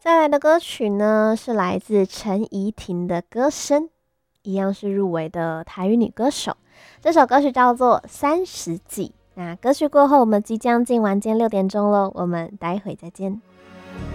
再来的歌曲呢，是来自陈怡婷的歌声，一样是入围的台语女歌手。这首歌曲叫做《30几》。那歌曲过后，我们即将进晚间6点钟喽，我们待会再见。